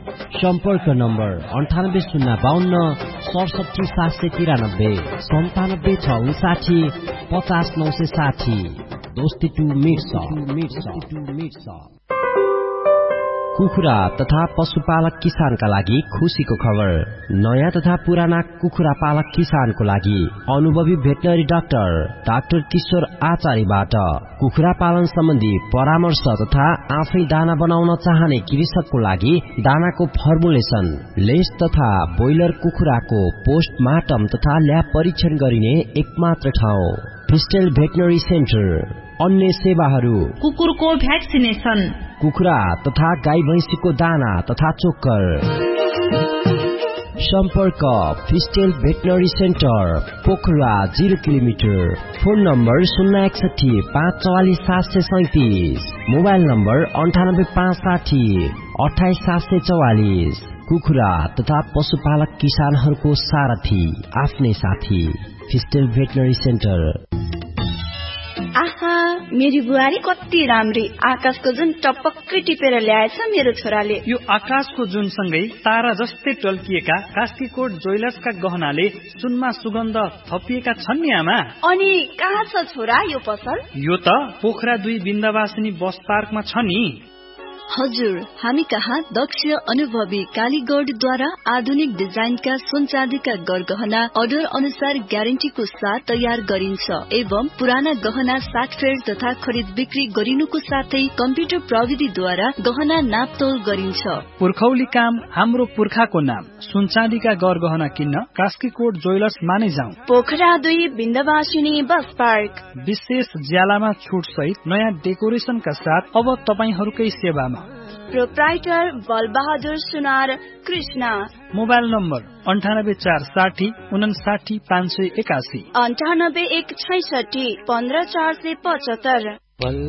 सम्पर्क नम्बर 9805 67 793 97 659 50 960 दोस्ती to midst कुखुरा तथा पशुपालक किसानका लागि खुशीको खबर। नयाँ तथा पुराना कुखुरा पालक किसानको लागि अनुभवी भेटनरी डाक्टर किशोर आचार्यबाट कुखुरा पालन सम्बन्धी परामर्श तथा आफै दाना बनाउन चाहने कृषकको लागि दानाको फर्मुलेसन, लेस तथा बोइलर कुखुराको पोस्टमार्टम तथा ल्याब परीक्षण गरिने एकमात्र ठाउँ फिस्टेल भेटनरी सेन्टर। अन्य सेवाहरू कुकुरको भ्याक्सिनेसन, कुखुरा तथा गाई भैँसीको दाना तथा चोक्कर। सम्पर्क फिस्टेल veterinary centre, Pokhara 0 kilometre. Phone number 061 544 737, mobile number 98 560 28 744। कुखुरा तथा पशुपालक किसानहरूको सारथी, आफ्नै साथी, फिस्टेल भेटनरी सेन्टर। आहा, मेरी बुहारी कति राम्री। आकाशको जुन टपक्कै टिपेर ल्याएछ मेरो छोराले। यो आकाशको जुन सँगै तारा जस्तै टल्किएका कास्कीकोट ज्वेलर्सका गहनाले सुनमा सुगन्ध थपिएका छन् नि आमा। अनि कहाँ छ छोरा यो पसल? यो त पोखरा 2 बिन्दावासिनी बस पार्कमा छ नि। हजुर, हामी कहाँ दक्ष अनुभवी कालीगढद्वारा आधुनिक डिजाइनका सुन चाँदीका गरगहना अर्डर अनुसार ग्यारेन्टीको साथ तयार गरिन्छ एवं पुराना गहना साटफेड तथा खरिद बिक्री गरिनुको साथै कम्प्युटर प्रविधिद्वारा गहना नापतोल गरिन्छ। पुर्खौली काम हाम्रो पुर्खाको नाम। सुन चाँदीका गरगहना किन्न कास्कीकोट ज्वेलर्स माने जाउँ। Pokhara 2 बिन्दावासिनी bus park. विशेष ज्यालामा छुट सहित नयाँ डेकोरेसनका साथ अब तपाईहरूकै सेवामा। प्रोप्राइटर बलबहादुर सुनार कृष्ण। Mobile number 98 460 59 581, 98 166 15 475।